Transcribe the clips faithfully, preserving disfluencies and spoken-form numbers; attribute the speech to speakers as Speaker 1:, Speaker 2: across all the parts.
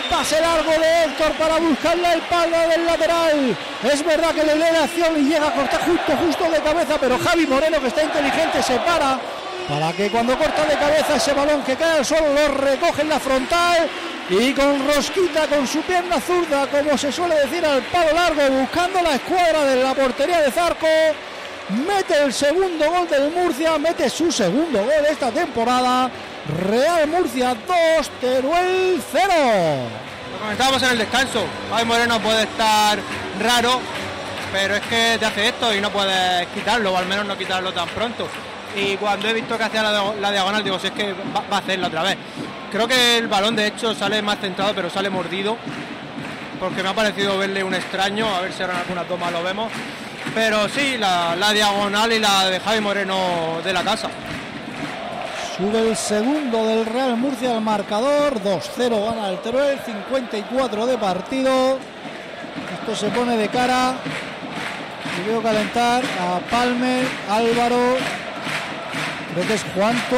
Speaker 1: pase largo de Héctor para buscar la espalda del lateral. Es verdad que le lee la acción y llega a cortar justo, justo de cabeza, pero Javi Moreno, que está inteligente, se para para que cuando corta de cabeza ese balón que cae al suelo lo recoge en la frontal y con rosquita, con su pierna zurda, como se suele decir, al palo largo, buscando la escuadra de la portería de Zarco, mete el segundo gol del Murcia, mete su segundo gol esta temporada. Real Murcia dos, Teruel cero.
Speaker 2: Lo comentábamos en el descanso, Javi Moreno puede estar raro, pero es que te hace esto y no puedes quitarlo, o al menos no quitarlo tan pronto. Y cuando he visto que hacía la, la diagonal, digo, si es que va, va a hacerla otra vez. Creo que el balón de hecho sale más centrado, pero sale mordido, porque me ha parecido verle un extraño, a ver si ahora en alguna toma lo vemos. Pero sí, la, la diagonal y la de Javi Moreno de la casa.
Speaker 1: Sube el segundo del Real Murcia al marcador, dos cero gana el Teruel, cincuenta y cuatro de partido. Esto se pone de cara. Y veo calentar a Palmer, Álvaro, creo que es Juanto.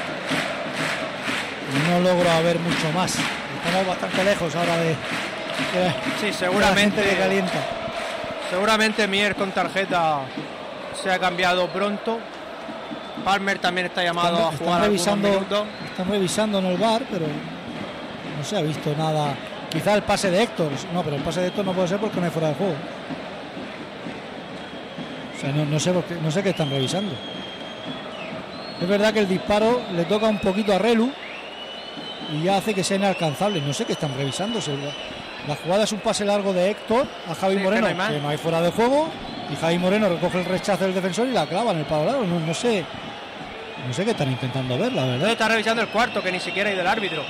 Speaker 1: Y no logro ver mucho más. Estamos bastante lejos ahora de, de
Speaker 2: sí, seguramente
Speaker 1: de la gente que calienta.
Speaker 2: Seguramente Mier con tarjeta se ha cambiado pronto. Palmer también está llamado
Speaker 1: están,
Speaker 2: a jugar
Speaker 1: están revisando,
Speaker 2: minutos.
Speaker 1: Están revisando en el V A R, pero no se ha visto nada. Quizá el pase de Héctor. No, pero el pase de Héctor no puede ser porque no hay fuera de juego. O sea, no, no sé por qué, no sé qué están revisando. Es verdad que el disparo le toca un poquito a Relu y ya hace que sea inalcanzable. No sé qué están revisando. La jugada es un pase largo de Héctor a Javi sí, Moreno, que no, que no hay fuera de juego, y Javi Moreno recoge el rechazo del defensor y la clava en el palo largo. No, no sé no sé qué están intentando ver, la verdad.
Speaker 2: Está revisando el cuarto, que ni siquiera hay del árbitro.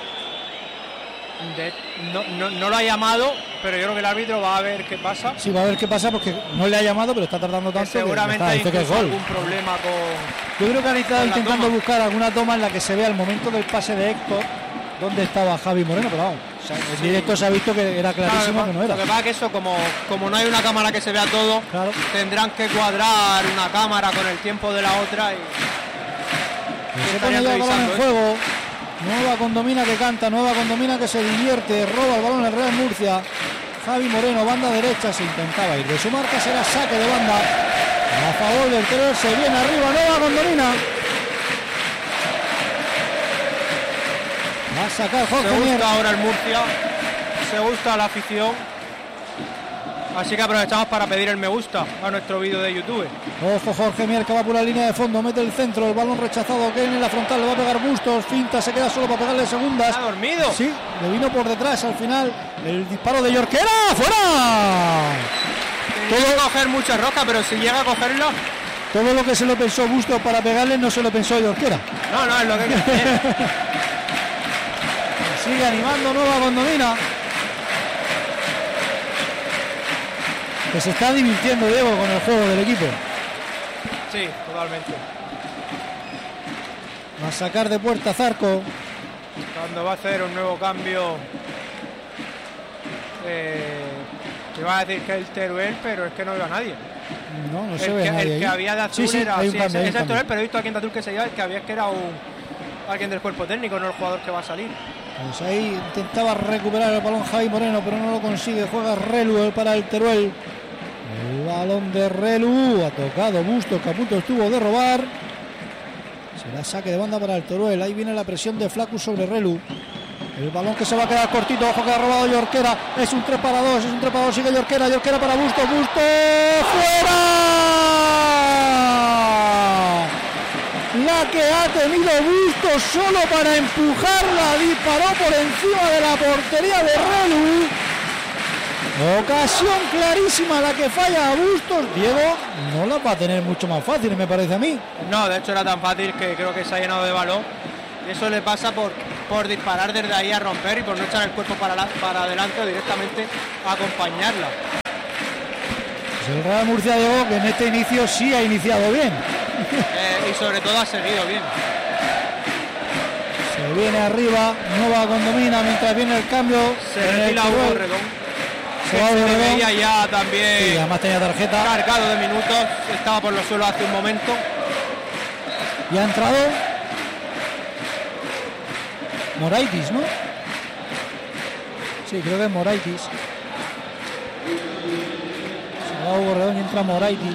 Speaker 2: De, no, no, no lo ha llamado, pero yo creo que el árbitro va a ver qué pasa.
Speaker 1: Sí, va a ver qué pasa porque no le ha llamado, pero está tardando tanto.
Speaker 2: Que seguramente hay
Speaker 1: que gol.
Speaker 2: algún problema con.
Speaker 1: Yo creo que han estado intentando buscar alguna toma en la que se vea el momento del pase de Héctor, donde estaba Javi Moreno, pero vamos, o sea, en sí. directo se ha visto que era clarísimo claro, que, que no era.
Speaker 2: Lo que pasa es que eso, como, como no hay una cámara que se vea todo, claro. tendrán que cuadrar una cámara con el tiempo de la otra y.
Speaker 1: Se pone ya el balón en juego. Nueva Condomina que canta, nueva Condomina que se divierte, roba el balón el Real Murcia. Javi Moreno, banda derecha, se intentaba ir de su marca, será saque de banda a favor del Teruel, se viene arriba, nueva Condomina. Va a sacar Jorge
Speaker 2: Se gusta
Speaker 1: Mier.
Speaker 2: Ahora el Murcia, se gusta la afición. Así que aprovechamos para pedir el me gusta a nuestro vídeo de YouTube.
Speaker 1: Ojo Jorge Mier que va por la línea de fondo, mete el centro, el balón rechazado, que en la frontal le va a pegar Bustos, finta, se queda solo para pegarle segundas.
Speaker 2: ¿Está dormido?
Speaker 1: Sí, le vino por detrás al final el disparo de Yorquera, ¡fuera!
Speaker 2: Tiene que coger mucha roca, pero si llega a cogerlo...
Speaker 1: Todo lo que se lo pensó Bustos para pegarle no se lo pensó Yorquera.
Speaker 2: No, no, es lo que hay que hacer.
Speaker 1: Sigue animando nueva Condomina. Que se está divirtiendo Diego con el juego del equipo.
Speaker 2: Sí, totalmente.
Speaker 1: Va a sacar de puerta Zarco.
Speaker 2: Cuando va a hacer un nuevo cambio, eh, te va a decir que es el Teruel, pero es que no veo a nadie.
Speaker 1: No, no se
Speaker 2: el
Speaker 1: ve
Speaker 2: que,
Speaker 1: a nadie.
Speaker 2: El que
Speaker 1: ahí.
Speaker 2: había de azul
Speaker 1: sí, sí,
Speaker 2: era
Speaker 1: hay un
Speaker 2: sí,
Speaker 1: cambio,
Speaker 2: es,
Speaker 1: hay
Speaker 2: es
Speaker 1: un
Speaker 2: el Teruel,
Speaker 1: cambio.
Speaker 2: pero he visto aquí en de azul que se lleva, el que había es que era un alguien del cuerpo técnico, no el jugador que va a salir.
Speaker 1: Pues ahí intentaba recuperar el balón Javi Moreno, pero no lo consigue. Juega Relu para el Teruel. El balón de Relu ha tocado Bustos, que a punto estuvo de robar. Será saque de banda para el Teruel. Ahí viene la presión de Flacus sobre Relu. El balón que se va a quedar cortito. Ojo que ha robado Yorquera. Es un tres para dos. Es un tres para dos. Sigue Yorquera. Yorquera para Bustos. Bustos. ¡Fuera! La que ha tenido Bustos solo para empujarla. Disparó por encima de la portería de Relu. Ocasión clarísima la que falla a Bustos. Diego no la va a tener mucho más fácil, me parece a mí.
Speaker 2: No, de hecho era tan fácil que creo que se ha llenado de balón. Y eso le pasa por, por disparar desde ahí a romper y por no echar el cuerpo para, la, para adelante o directamente a acompañarla.
Speaker 1: Pues el Real Murcia, Diego, que en este inicio sí ha iniciado bien.
Speaker 2: Eh, y sobre todo ha seguido bien.
Speaker 1: Se viene arriba, nueva Condomina mientras viene el cambio.
Speaker 2: Se retira Hugo Redón. Se le veía ya también.
Speaker 1: Sí, además tenía tarjeta.
Speaker 2: Cargado de minutos, estaba por los suelos hace un momento.
Speaker 1: Y ha entrado Moraitis, ¿no? Sí, creo que es Moraitis. Se va Hugo Redón y entra Moraitis.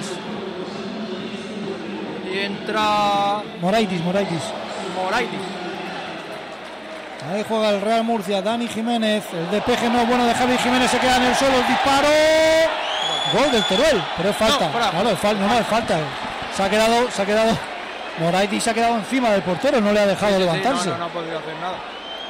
Speaker 2: Y entra...
Speaker 1: Moraitis, Moraitis.
Speaker 2: Moraitis.
Speaker 1: Ahí juega el Real Murcia, Dani Jiménez. El despeje no bueno de Javi Jiménez, se queda en el suelo, el disparo. Gol del Teruel, pero es falta.
Speaker 2: No, fuera.
Speaker 1: Claro, es falta, no, no, es falta. Se ha quedado, se ha quedado. Moraitis se ha quedado encima del portero, no le ha dejado
Speaker 2: Sí, sí,
Speaker 1: levantarse.
Speaker 2: Sí, no, no, no ha podido hacer nada.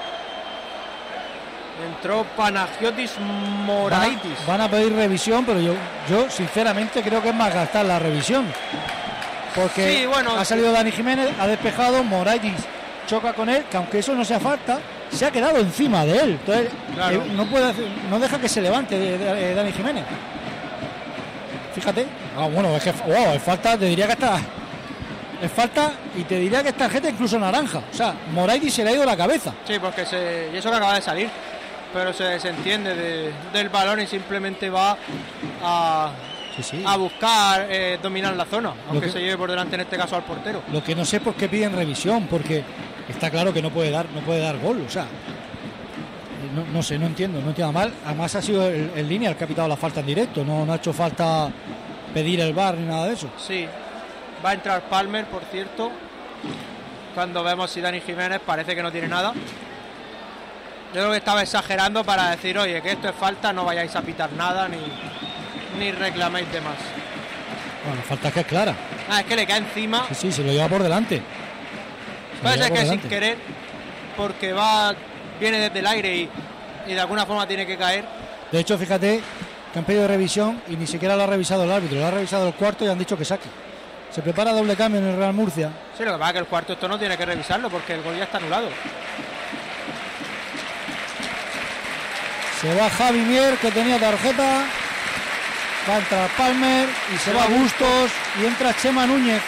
Speaker 2: Entró Panagiotis Moraitis.
Speaker 1: Van a, van a pedir revisión, pero yo, yo sinceramente creo que es más gastar la revisión. Porque
Speaker 2: Sí, bueno,
Speaker 1: ha salido Dani Jiménez, ha despejado, Moraitis choca con él, que aunque eso no sea falta, se ha quedado encima de él. Entonces,
Speaker 2: Claro.
Speaker 1: eh, no puede hacer- no deja que se levante de, de- de Dani Jiménez. Fíjate. Ah, bueno, es que wow, es falta, te diría que está. Es falta y te diría que es tarjeta incluso naranja. O sea, Moraitis se le ha ido la cabeza.
Speaker 2: Sí, porque se... Y eso que acaba de salir. Pero se desentiende de, del balón y simplemente va a,
Speaker 1: Sí, sí.
Speaker 2: a buscar eh, dominar la zona. Aunque
Speaker 1: que-
Speaker 2: se lleve por delante en este caso al portero.
Speaker 1: Lo que no sé por qué piden revisión, porque está claro que no puede dar, no puede dar gol. O sea, no, no sé, no entiendo, no entiendo mal. Además ha sido el, el línea el que ha pitado la falta en directo, no, no ha hecho falta pedir el V A R ni nada de eso.
Speaker 2: Sí. Va a entrar Palmer, por cierto. Cuando vemos si Dani Jiménez parece que no tiene nada. Yo creo que estaba exagerando para decir, oye, que esto es falta, no vayáis a pitar nada ni, ni reclaméis de más.
Speaker 1: Bueno, la falta es que es clara.
Speaker 2: Ah, es que le cae encima.
Speaker 1: Sí, sí, se lo lleva por delante. Se lo
Speaker 2: Puede
Speaker 1: lleva
Speaker 2: ser
Speaker 1: por
Speaker 2: que sin
Speaker 1: delante.
Speaker 2: querer, porque va viene desde el aire y, y de alguna forma tiene que caer.
Speaker 1: De hecho, fíjate que han pedido revisión y ni siquiera lo ha revisado el árbitro, lo ha revisado el cuarto y han dicho que saque. Se prepara doble cambio en el Real Murcia.
Speaker 2: Sí, lo que pasa es que el cuarto esto no tiene que revisarlo porque el gol ya está anulado.
Speaker 1: Se va Javi Mier, que tenía tarjeta. Va a entrar Palmer y se va Bustos y entra Chema Núñez.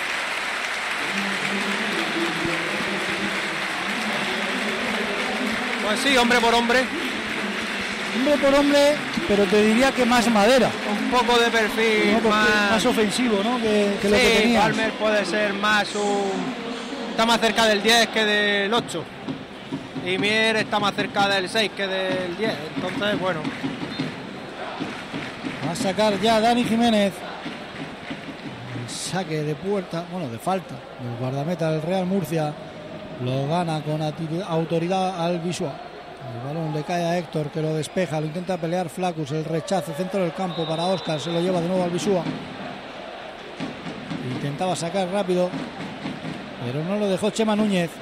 Speaker 2: Pues sí, hombre por hombre,
Speaker 1: Hombre por hombre, pero te diría que más madera,
Speaker 2: un poco de perfil
Speaker 1: ¿no? Porque
Speaker 2: más...
Speaker 1: más ofensivo, ¿no? que, que lo que
Speaker 2: Sí,
Speaker 1: tenía.
Speaker 2: Palmer puede ser más un... Está más cerca del diez que del ocho. Y Mier está más cerca del seis que del diez. Entonces, bueno,
Speaker 1: Va a sacar ya Dani Jiménez. El saque de puerta, bueno, de falta del guardameta del Real Murcia. Lo gana con ati- autoridad al Bisua. El balón le cae a Héctor, que lo despeja, lo intenta pelear Flacus, el rechazo, centro del campo para Óscar, se lo lleva de nuevo al Bisua. Intentaba sacar rápido, pero no lo dejó Chema Núñez.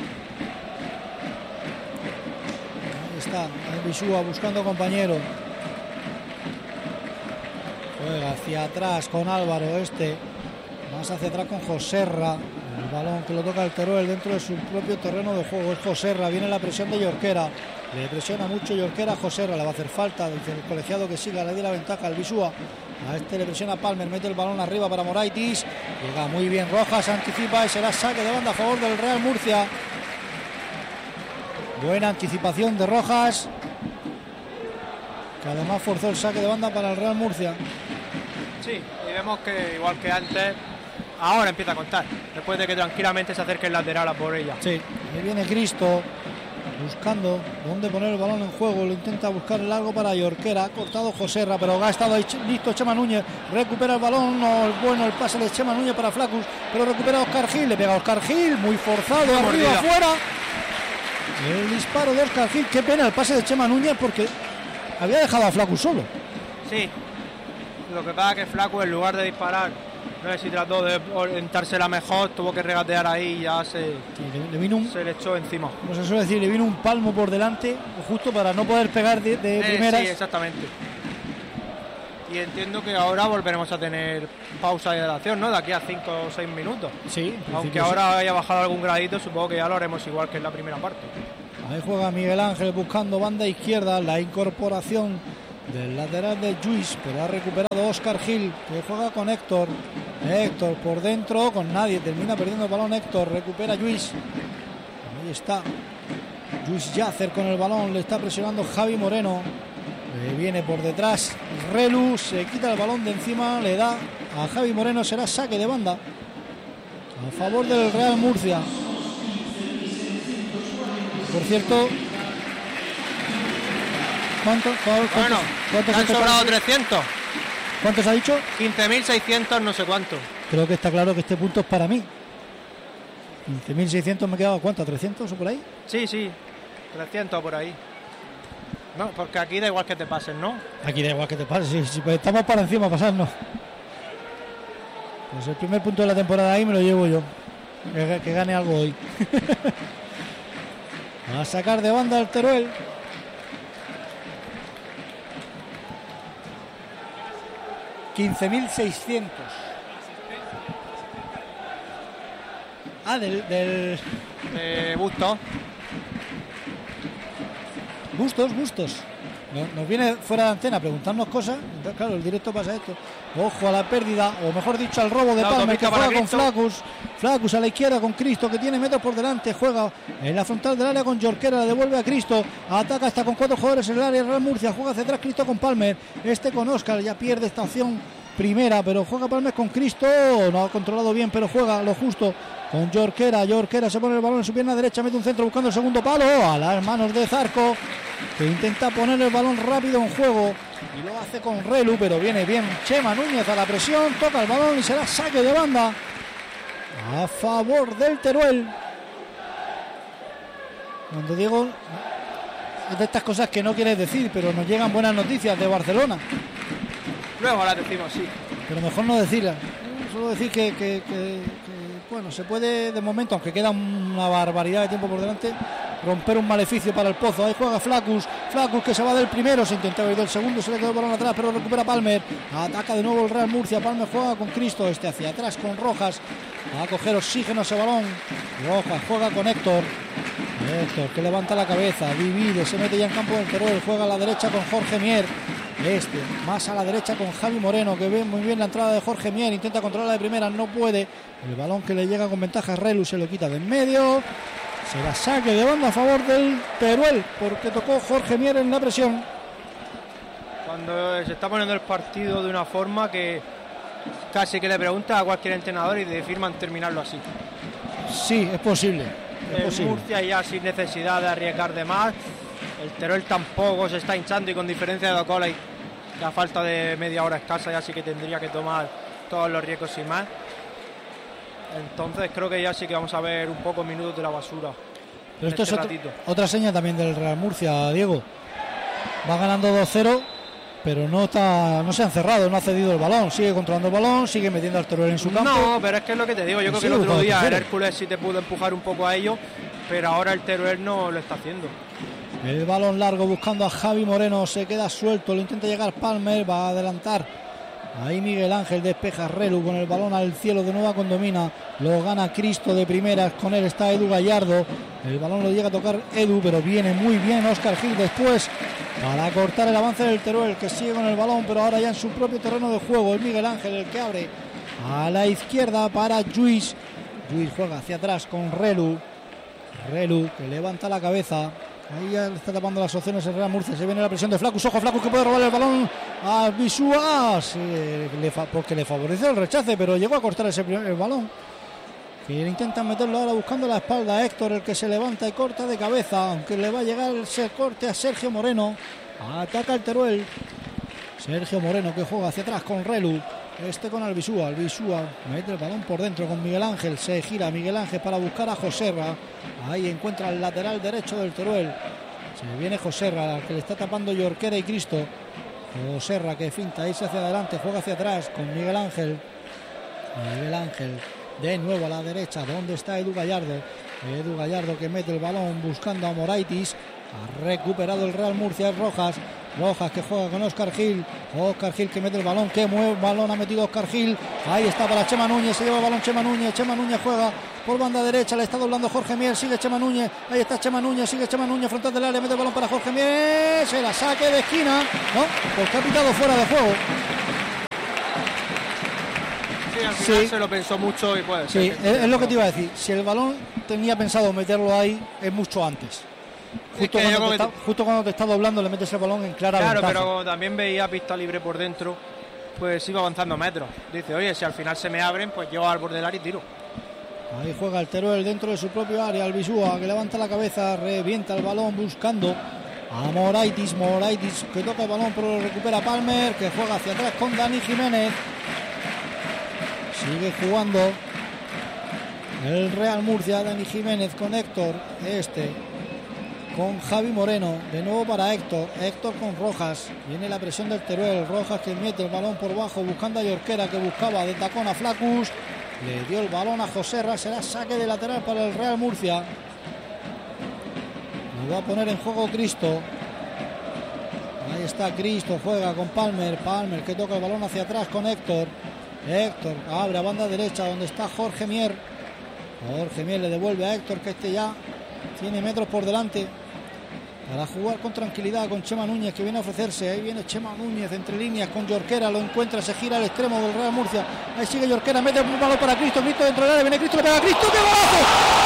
Speaker 1: Ahí está el Bisua buscando compañero. Juega hacia atrás con Álvaro, este más hacia atrás con Joserra. El balón que lo toca el Teruel dentro de su propio terreno de juego. Es Joserra, viene la presión de Yorquera. Le presiona mucho Yorquera a Joserra, le va a hacer falta. Dice el colegiado que siga, le dé la ventaja al Bisúa. A este le presiona Palmer, mete el balón arriba para Moraitis. Llega muy bien Rojas, anticipa y será saque de banda a favor del Real Murcia. Buena anticipación de Rojas, que además forzó el saque de banda para el Real Murcia.
Speaker 2: sí. Y vemos que igual que antes, ahora empieza a contar. Después de que tranquilamente se acerque el lateral a por ella.
Speaker 1: Sí, ahí viene Cristo buscando dónde poner el balón en juego, lo intenta buscar el largo para Yorquera, ha cortado Joserra, pero ha estado ahí listo Chema Núñez, recupera el balón, no es bueno el pase de Chema Núñez para Flacus, pero recupera a Óscar Gil, le pega a Óscar Gil, muy forzado,
Speaker 2: Muy
Speaker 1: arriba,
Speaker 2: mordida.
Speaker 1: afuera, el disparo de Óscar Gil, qué pena el pase de Chema Núñez porque había dejado a Flacus solo.
Speaker 2: Sí. Lo que pasa es que Flaco, en lugar de disparar, no sé si trató de orientársela mejor, tuvo que regatear ahí y ya se,
Speaker 1: Le, le vino un,
Speaker 2: se le echó encima.
Speaker 1: como se suele decir, le vino un palmo por delante, justo para no poder pegar de, de
Speaker 2: Eh,
Speaker 1: primeras.
Speaker 2: sí, exactamente. Y entiendo que ahora volveremos a tener pausa de hidratación, ¿no? De aquí a cinco o seis minutos.
Speaker 1: Sí, en
Speaker 2: Aunque
Speaker 1: principio sí.
Speaker 2: ahora haya bajado algún gradito, supongo que ya lo haremos igual que en la primera parte.
Speaker 1: Ahí juega Miguel Ángel buscando banda izquierda, la incorporación del lateral de Lluís, pero ha recuperado Óscar Gil, que juega con Héctor. Héctor por dentro, con nadie, termina perdiendo el balón Héctor, recupera Lluís. Ahí está. Lluís Yacer con el balón, le está presionando Javi Moreno. Le viene por detrás Relu, se quita el balón de encima, le da a Javi Moreno, será saque de banda a favor del Real Murcia. Por cierto, ¿Cuánto? ¿Cuántos?
Speaker 2: Bueno,
Speaker 1: ¿cuántos
Speaker 2: han
Speaker 1: te
Speaker 2: sobrado
Speaker 1: parece?
Speaker 2: trescientos.
Speaker 1: ¿Cuántos ha dicho?
Speaker 2: quince mil seiscientos no sé cuánto.
Speaker 1: Creo que está claro que este punto es para mí. quince mil seiscientos me he quedado, ¿cuánto? ¿trescientos o por ahí?
Speaker 2: Sí, sí, trescientos por ahí. No, porque aquí da igual que te pasen, ¿no?
Speaker 1: Aquí da igual que te pase, si, si pues estamos para encima pasarnos. Pues el primer punto de la temporada ahí me lo llevo yo. Que, que gane algo hoy. A sacar de banda el Teruel. quince mil seiscientos. Ah, del... del...
Speaker 2: Eh, Bustos.
Speaker 1: Bustos, Bustos. Nos, nos viene fuera de antena a preguntarnos cosas. Entonces, claro, el directo pasa esto. Ojo a la pérdida, o mejor dicho, al robo de
Speaker 2: La
Speaker 1: Palmer, que
Speaker 2: autopista
Speaker 1: juega
Speaker 2: para
Speaker 1: con
Speaker 2: Cristo.
Speaker 1: Flacus. Flacus a la izquierda con Cristo, que tiene metros por delante. Juega en la frontal del área con Jorquera, la devuelve a Cristo. Ataca hasta con cuatro jugadores en el área. Real Murcia juega hacia atrás Cristo con Palmer. Este con Óscar, ya pierde esta opción primera, pero juega Palmer con Cristo. No ha controlado bien, pero juega lo justo con Jorquera. Jorquera se pone el balón en su pierna derecha, mete un centro buscando el segundo palo a las manos de Zarco, que intenta poner el balón rápido en juego y lo hace con Relu, pero viene bien Chema Núñez a la presión, toca el balón y será saque de banda a favor del Teruel. Cuando digo es de estas cosas que no quieres decir, pero nos llegan buenas noticias de Barcelona,
Speaker 2: Luego las decimos, sí.
Speaker 1: pero mejor no decirlas. Solo decir que, que, que, que bueno, se puede de momento, aunque queda una barbaridad de tiempo por delante, romper un maleficio para el Pozo. Ahí juega Flacus, Flacus que se va del primero, se intentaba ir del segundo, se le quedó el balón atrás, pero recupera Palmer, ataca de nuevo el Real Murcia. Palmer juega con Cristo, este hacia atrás con Rojas, va a coger oxígeno ese balón. Rojas juega con Héctor, Héctor que levanta la cabeza, divide, se mete ya en campo del Teruel, juega a la derecha con Jorge Mier. Este, más a la derecha con Javi Moreno, que ve muy bien la entrada de Jorge Mier, intenta controlar de primera, no puede. El balón que le llega con ventaja a Relu se lo quita de en medio. Será saque de banda a favor del Teruel, porque tocó Jorge Mier en la presión.
Speaker 2: Cuando se está poniendo el partido de una forma que casi que le pregunta a cualquier entrenador y le firman terminarlo así.
Speaker 1: Sí, es posible. Es
Speaker 2: El
Speaker 1: posible.
Speaker 2: Murcia ya sin necesidad de arriesgar de más. El Teruel tampoco se está hinchando y con diferencia de Docola y la falta de media hora escasa ya sí que tendría que tomar todos los riesgos sin más. Entonces creo que ya sí que vamos a ver un poco minutos de la basura.
Speaker 1: Pero esto
Speaker 2: este
Speaker 1: es otra,
Speaker 2: ratito.
Speaker 1: otra seña también del Real Murcia, Diego. Va ganando dos cero, pero no está, no se ha encerrado, no ha cedido el balón, sigue controlando el balón, sigue metiendo al Teruel en su campo.
Speaker 2: No, pero es que es lo que te digo, yo creo
Speaker 1: Sí,
Speaker 2: que el otro
Speaker 1: cuando
Speaker 2: día el
Speaker 1: quiere.
Speaker 2: Hércules sí te pudo empujar un poco a ellos, pero ahora el Teruel no lo está haciendo.
Speaker 1: El balón largo buscando a Javi Moreno, se queda suelto, lo intenta llegar Palmer, va a adelantar. Ahí Miguel Ángel despeja a Relu con el balón al cielo de nueva condomina, lo gana Cristo de primeras, con él está Edu Gallardo, el balón lo llega a tocar Edu, pero viene muy bien Óscar Gil después para cortar el avance del Teruel, que sigue con el balón, pero ahora ya en su propio terreno de juego. Es Miguel Ángel el que abre a la izquierda para Lluís. Lluís juega hacia atrás con Relu, Relu que levanta la cabeza. Ahí ya le está tapando las opciones el Real Murcia. Se viene la presión de Flacus. Ojo, Flacus que puede robar el balón a Bisúa. Sí, le fa- porque le favoreció el rechace, pero llegó a cortar ese primer, el balón. Que intentan meterlo ahora buscando la espalda. Héctor, el que se levanta y corta de cabeza. Aunque le va a llegar ese corte a Sergio Moreno. Ataca el Teruel. Sergio Moreno que juega hacia atrás con Relu. Este con Albisúa, Albisúa mete el balón por dentro con Miguel Ángel, se gira Miguel Ángel para buscar a Joserra, ahí encuentra el lateral derecho del Teruel, se viene Joserra, que le está tapando Jorquera y Cristo, Joserra que finta, irse hacia adelante, juega hacia atrás con Miguel Ángel, Miguel Ángel de nuevo a la derecha, ¿dónde está Edu Gallardo? Edu Gallardo que mete el balón buscando a Moraitis, ha recuperado el Real Murcia, es Rojas, Rojas que juega con Óscar Gil, Óscar Gil que mete el balón, que mueve el balón, ha metido Óscar Gil, ahí está para Chema Núñez, se lleva el balón Chema Núñez, Chema Núñez juega por banda derecha, le está doblando Jorge Mier, sigue Chema Núñez, ahí está Chema Núñez, sigue Chema Núñez, frontal del área, mete el balón para Jorge Mier, se la saque de esquina, ¿no? Porque ha pitado fuera de juego.
Speaker 2: Sí, al final
Speaker 1: Sí.
Speaker 2: se lo pensó mucho y puede
Speaker 1: Sí,
Speaker 2: ser.
Speaker 1: es, es lo que te iba a decir, si el balón tenía pensado meterlo ahí, es mucho antes. Justo,
Speaker 2: que yo
Speaker 1: cuando te
Speaker 2: creo
Speaker 1: está,
Speaker 2: que
Speaker 1: justo cuando te está doblando le metes el balón en clara
Speaker 2: Claro,
Speaker 1: ventaja.
Speaker 2: pero también veía pista libre por dentro, pues sigo avanzando metros. Dice, oye, si al final se me abren, pues yo al borde del área y tiro.
Speaker 1: Ahí juega el Teruel dentro de su propio área, Albisúa que levanta la cabeza, revienta el balón buscando a Moraitis, Moraitis que toca el balón pero lo recupera Palmer, que juega hacia atrás con Dani Jiménez. Sigue jugando el Real Murcia, Dani Jiménez con Héctor, este con Javi Moreno, de nuevo para Héctor, Héctor con Rojas, viene la presión del Teruel, Rojas que mete el balón por bajo buscando a Jorquera, que buscaba de tacón a Flacus, le dio el balón a Joserra, será saque de lateral para el Real Murcia. Lo va a poner en juego Cristo. Ahí está Cristo, juega con Palmer, Palmer que toca el balón hacia atrás con Héctor, Héctor abre a banda derecha donde está Jorge Mier, Jorge Mier le devuelve a Héctor, que este ya tiene metros por delante para jugar con tranquilidad con Chema Núñez, que viene a ofrecerse. Ahí viene Chema Núñez entre líneas con Jorquera, lo encuentra, se gira al extremo del Real Murcia. Ahí sigue Jorquera, mete un balón para Cristo, Cristo dentro del área, viene Cristo, le pega a Cristo, ¡qué golazo!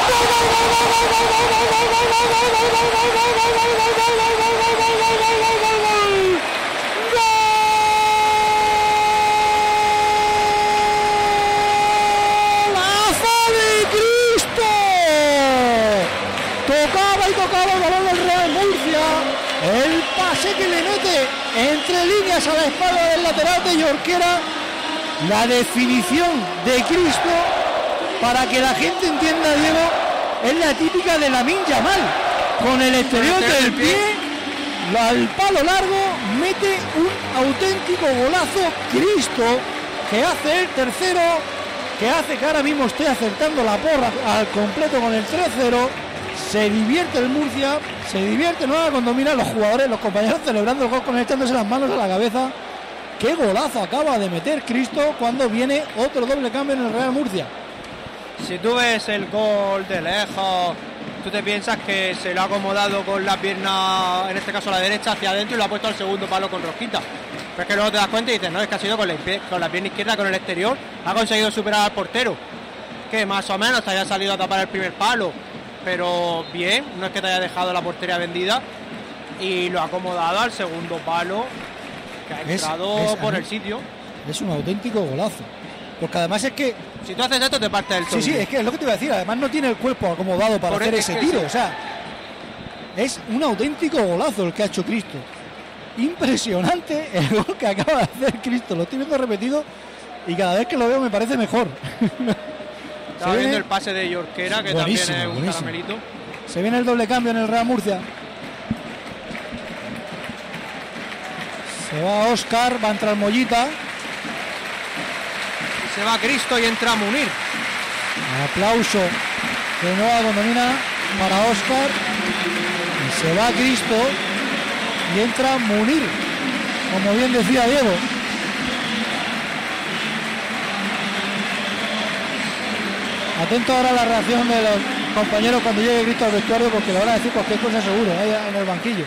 Speaker 1: Tocaba y tocaba el balón del Real Murcia, el pase que le mete entre líneas a la espalda del lateral de Jorquera, la definición de Cristo, para que la gente entienda, Diego, es la típica de Lamine Yamal, con el exterior del pie, al palo largo, mete un auténtico golazo Cristo, que hace el tercero, que hace que ahora mismo esté acertando la porra al completo con el tres cero. Se divierte el Murcia, se divierte Nueva Condomina, los jugadores, los compañeros celebrando el gol, conectándose las manos a la cabeza. Qué golazo acaba de meter Cristo cuando viene otro doble cambio en el Real Murcia.
Speaker 2: Si tú ves el gol de lejos, tú te piensas que se lo ha acomodado con la pierna, en este caso la derecha, hacia adentro, y lo ha puesto al segundo palo con Rosquita. Pero es que luego te das cuenta y dices, no, es que ha sido con la, con la pierna izquierda, con el exterior, ha conseguido superar al portero, que más o menos te haya salido a tapar el primer palo, pero bien, no es que te haya dejado la portería vendida, y lo ha acomodado al segundo palo, que ha entrado es, es, por el sitio.
Speaker 1: Es un auténtico golazo, porque además es que
Speaker 2: si tú haces esto te parte el tobillo.
Speaker 1: Sí, sí, es que es lo que te iba a decir, además no tiene el cuerpo acomodado para por hacer ese tiro, sí. O sea, es un auténtico golazo el que ha hecho Cristo. Impresionante el gol que acaba de hacer Cristo, lo estoy viendo repetido y cada vez que lo veo me parece mejor.
Speaker 2: Estaba viendo el pase de Jorquera, que también es un buenísimo. Caramelito.
Speaker 1: Se viene el doble cambio en el Real Murcia. Se va Óscar, va a entrar Mollita.
Speaker 2: Y se va Cristo y entra Munir.
Speaker 1: Aplauso de Nueva Condomina para Óscar. Y se va Cristo y entra Munir, como bien decía Diego. Atento ahora a la reacción de los compañeros cuando llegue Cristo al vestuario, porque le van a decir cualquier cosa seguro, ahí en el banquillo.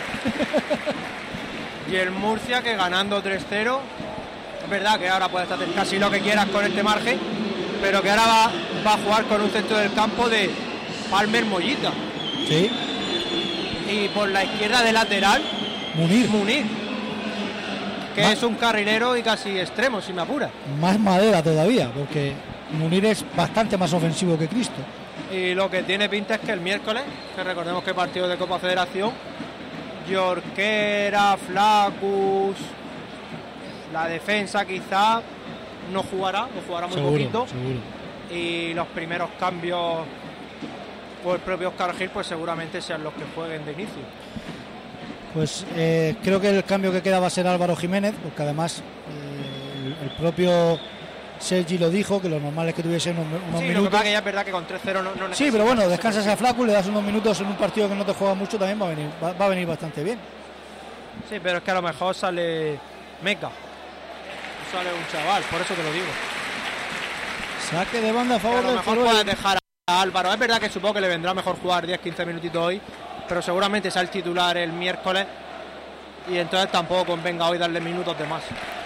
Speaker 2: Y el Murcia, que ganando tres cero, es verdad que ahora puedes hacer casi lo que quieras con este margen, pero que ahora va, va a jugar con un centro del campo de Palmer Mollita.
Speaker 1: Sí.
Speaker 2: Y por la izquierda de lateral,
Speaker 1: Munir.
Speaker 2: Munir, que más, es un carrilero y casi extremo, si me apura.
Speaker 1: Más madera todavía, porque Munir es bastante más ofensivo que Cristo.
Speaker 2: Y lo que tiene pinta es que el miércoles, que recordemos que partido de Copa Federación, Jorquera, Flacus, la defensa quizá no jugará, o jugará muy
Speaker 1: seguro,
Speaker 2: poquito.
Speaker 1: Seguro.
Speaker 2: Y los primeros cambios por el propio Oscar Gil, pues seguramente sean los que jueguen de inicio.
Speaker 1: Pues eh, creo que el cambio que queda va a ser Álvaro Jiménez, porque además eh, el, el propio Sergi lo dijo, que lo normal es que tuviese unos, unos
Speaker 2: sí,
Speaker 1: minutos.
Speaker 2: Lo que pasa que ya es verdad que con tres cero no, no
Speaker 1: sí, pero bueno, descansas a Flaco, le das unos minutos en un partido que no te juega mucho, también va a venir, va, va a venir bastante bien.
Speaker 2: Sí, pero es que a lo mejor sale Meca, sale un chaval, por eso te lo digo.
Speaker 1: Saque de banda a favor del
Speaker 2: Teruel. A lo mejor puedes dejar a Álvaro, es verdad que supongo que le vendrá mejor jugar diez quince minutitos hoy, pero seguramente sea el titular el miércoles y entonces tampoco convenga hoy darle minutos de más.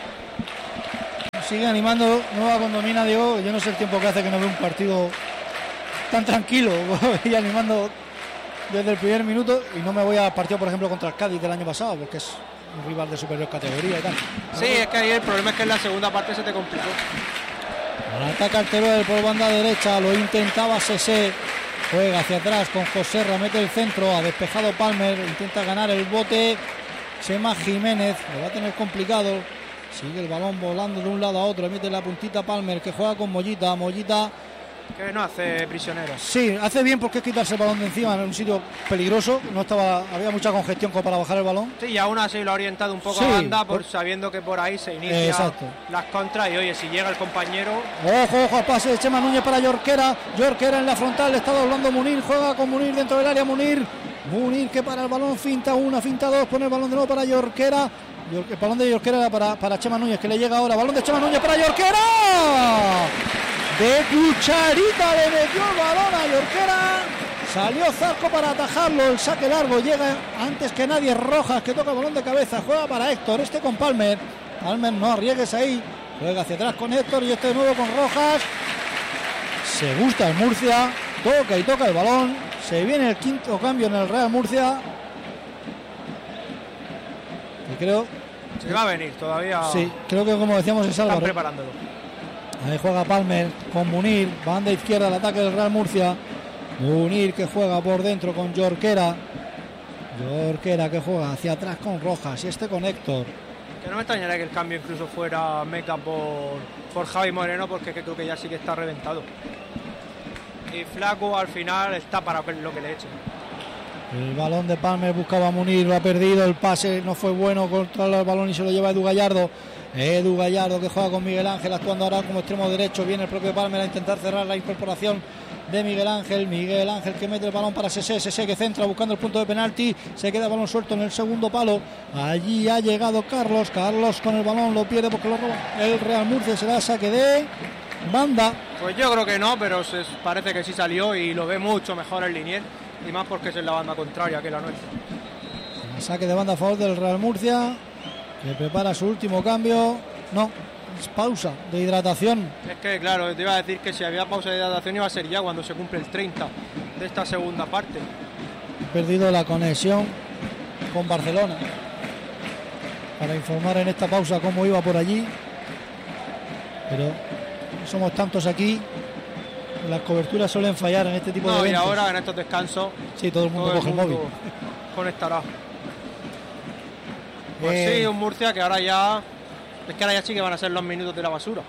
Speaker 1: Sigue animando Nueva Condomina, Diego. Yo no sé el tiempo que hace que no veo un partido tan tranquilo y animando desde el primer minuto, y no me voy a partido por ejemplo contra el Cádiz del año pasado, porque es un rival de superior categoría y tal.
Speaker 2: Sí, es que ahí el problema es que en la segunda parte se te complicó.
Speaker 1: Ahora ataca el Teruel por banda derecha, lo intentaba Sese, Juega hacia atrás con José, mete el centro, ha despejado Palmer, intenta ganar el bote Chema Jiménez, lo va a tener complicado. Sigue el balón volando de un lado a otro, mete la puntita Palmer, que juega con Mollita. Mollita
Speaker 2: que no hace prisionero.
Speaker 1: Sí, hace bien porque es quitarse el balón de encima en un sitio peligroso. No estaba, había mucha congestión como para bajar el balón.
Speaker 2: Sí, y aún así lo ha orientado un poco
Speaker 1: sí,
Speaker 2: a banda, por,
Speaker 1: por...
Speaker 2: sabiendo que por ahí se inician las contras. Y oye, si llega el compañero.
Speaker 1: Ojo, ojo, al pase de Chema Núñez para Jorquera. Jorquera en la frontal, le está doblando Munir. Juega con Munir dentro del área. Munir, Munir que para el balón, finta una, finta dos, pone el balón de nuevo para Jorquera. El balón de Jorquera era para, para Chema Núñez, que le llega ahora. Balón de Chema Núñez para Jorquera. De cucharita le metió el balón a Jorquera. Salió Zarco para atajarlo. El saque largo llega antes que nadie. Rojas, que toca el balón de cabeza. Juega para Héctor. Este con Palmer. Palmer, no arriesgues ahí. Juega hacia atrás con Héctor y este de nuevo con Rojas. Se gusta el Murcia. Toca y toca el balón. Se viene el quinto cambio en el Real Murcia. Y creo.
Speaker 2: Se va a venir todavía.
Speaker 1: Sí, creo que como decíamos es Álvaro.
Speaker 2: Están preparándolo.
Speaker 1: Ahí juega Palmer con Munir, banda izquierda el ataque del Real Murcia. Munir que juega por dentro con Jorquera. Jorquera que juega hacia atrás con Rojas y este con Héctor.
Speaker 2: Que no me extrañaría que el cambio incluso fuera Meca por, por Javi Moreno, porque creo que ya sí que está reventado. Y Flaco al final está para lo que le echen.
Speaker 1: El balón de Palmer buscaba a Munir, lo ha perdido, el pase no fue bueno, controla el balón y se lo lleva Edu Gallardo. Edu Gallardo que juega con Miguel Ángel, actuando ahora como extremo derecho. Viene el propio Palmer a intentar cerrar la incorporación de Miguel Ángel. Miguel Ángel que mete el balón para Sese, Sese que centra buscando el punto de penalti. Se queda el balón suelto en el segundo palo. Allí ha llegado Carlos. Carlos con el balón lo pierde porque lo roba el Real Murcia. Será saque de banda.
Speaker 2: Pues yo creo que no, pero se parece que sí salió y lo ve mucho mejor el Linier. Y más porque es en la banda contraria que la nuestra.
Speaker 1: Saque de banda a favor del Real Murcia, que prepara su último cambio. No, es pausa de hidratación.
Speaker 2: Es que claro, te iba a decir que si había pausa de hidratación iba a ser ya cuando se cumple el treinta de esta segunda parte.
Speaker 1: He perdido la conexión con Barcelona para informar en esta pausa cómo iba por allí. Pero somos tantos aquí, las coberturas suelen fallar en este tipo
Speaker 2: no,
Speaker 1: de eventos.
Speaker 2: Y ahora en estos descansos
Speaker 1: sí, todo el mundo
Speaker 2: todo
Speaker 1: coge
Speaker 2: el,
Speaker 1: el
Speaker 2: mundo
Speaker 1: móvil.
Speaker 2: Conectará. Pues
Speaker 1: eh,
Speaker 2: sí, un Murcia que ahora ya es que ahora ya sí que van a ser los minutos de la basura.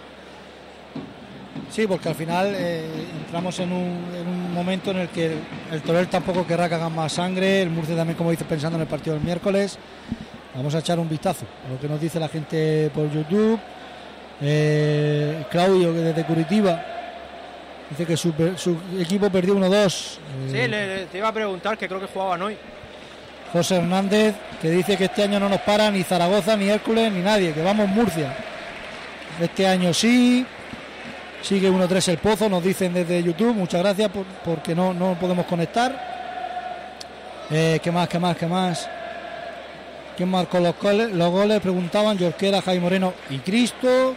Speaker 1: Sí, porque al final eh, entramos en un, en un momento en el que el, el Torel tampoco querrá que hagan más sangre, el Murcia también, como dice, pensando en el partido del miércoles. Vamos a echar un vistazo a lo que nos dice la gente por YouTube. eh, Claudio, que desde Curitiba dice que su, su equipo perdió uno dos.
Speaker 2: eh, Sí, le, le, te iba a preguntar, que creo que jugaban hoy.
Speaker 1: José Hernández, que dice que este año no nos para ni Zaragoza, ni Hércules, ni nadie, que vamos Murcia. Este año sí. Sigue uno tres el Pozo, nos dicen desde YouTube. Muchas gracias por, porque no, no podemos conectar. Eh, ¿Qué más, qué más, qué más? ¿Quién marcó los goles? Los goles preguntaban Jorquera, Jaime Moreno y Cristo.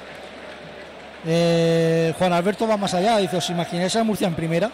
Speaker 1: Eh, Juan Alberto va más allá, dice, ¿os imagináis a Murcia en primera?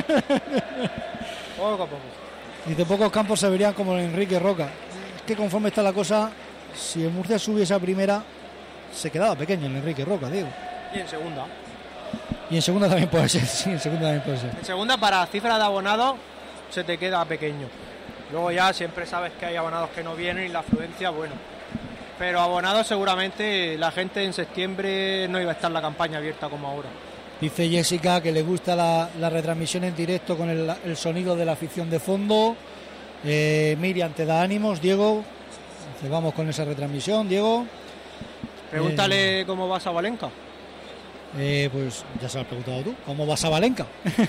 Speaker 2: Poco a poco.
Speaker 1: Dice, pocos campos se verían como el Enrique Roca. Es que conforme está la cosa, si el Murcia subiese a primera, se quedaba pequeño el Enrique Roca, digo.
Speaker 2: Y en segunda.
Speaker 1: Y en segunda también puede ser, sí, en segunda también puede ser.
Speaker 2: En segunda, para cifra de abonados, se te queda pequeño. Luego ya siempre sabes que hay abonados que no vienen y la afluencia, bueno. Pero abonados seguramente la gente en septiembre no iba a estar la campaña abierta como ahora.
Speaker 1: Dice Jessica que le gusta la, la retransmisión en directo con el, el sonido de la afición de fondo. Eh, Miriam te da ánimos, Diego. Dice, vamos con esa retransmisión, Diego.
Speaker 2: Pregúntale eh, cómo va Sabalenka.
Speaker 1: Eh, pues ya se lo has preguntado tú. ¿Cómo va Sabalenka?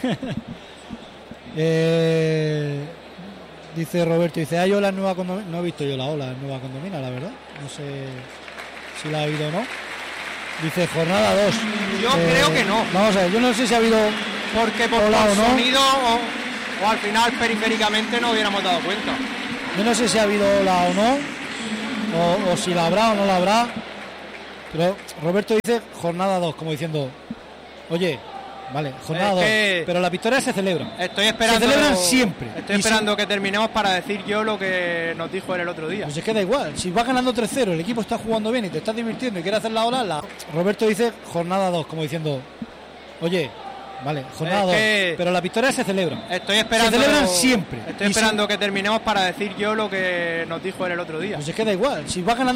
Speaker 1: eh, dice Roberto, dice, ¿hay ola nueva condomina? No he visto yo la ola nueva condomina, la verdad. No sé si la ha habido o no. Dice jornada dos.
Speaker 2: Yo eh, creo que no.
Speaker 1: Vamos a ver, yo no sé si ha habido.
Speaker 2: Porque por
Speaker 1: ola
Speaker 2: el
Speaker 1: o no.
Speaker 2: sonido o, o al final periféricamente no hubiéramos dado cuenta.
Speaker 1: Yo no sé si ha habido ola o no. O, o si la habrá o no la habrá. Pero Roberto dice jornada dos, como diciendo, oye, vale, jornada dos,
Speaker 2: que
Speaker 1: pero la victoria se celebra.
Speaker 2: Estoy esperando.
Speaker 1: Se celebran siempre.
Speaker 2: Estoy esperando si... que terminemos para decir yo lo que nos dijo él el otro día.
Speaker 1: Pues es que da igual, si vas ganando tres cero, el equipo está jugando bien y te estás divirtiendo y quieres hacer la ola, la... Roberto dice jornada dos, como diciendo, oye, Vale, jornada
Speaker 2: Es
Speaker 1: dos.
Speaker 2: que-
Speaker 1: Pero las victorias se celebran.
Speaker 2: Estoy esperando.
Speaker 1: Se celebran siempre.
Speaker 2: Estoy
Speaker 1: Y
Speaker 2: esperando que terminemos para decir yo lo que nos dijo él el otro día.
Speaker 1: Pues es que da igual. Si vas ganando